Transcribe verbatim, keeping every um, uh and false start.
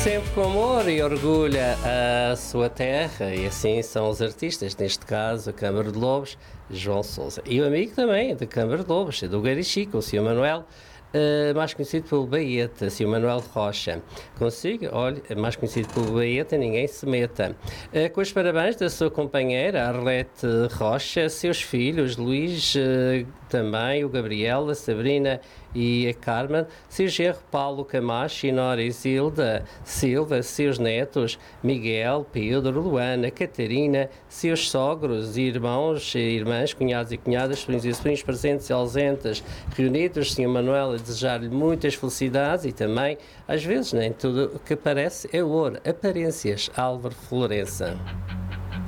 sempre com amor e orgulha a sua terra, e assim são os artistas, neste caso a Câmara de Lobos, João Sousa. E o amigo também da Câmara de Lobos, do Garichico, o senhor Manuel, uh, mais conhecido pelo Baeta, o senhor Manuel Rocha. Consigo, olha, mais conhecido pelo Baeta, ninguém se meta. Uh, com os parabéns da sua companheira, Arlete Rocha, seus filhos, Luís, uh, também, o Gabriel, a Sabrina e a Carmen, seu genro Paulo Camacho e Nora Isilda Silva, seus netos Miguel, Pedro, Luana, Catarina, seus sogros, irmãos, irmãs, cunhados e cunhadas, sobrinhos e sobrinhos presentes e ausentes, reunidos, senhor Manuel, a desejar-lhe muitas felicidades e também, às vezes, nem tudo o que parece é ouro. Aparências, Álvaro Florença.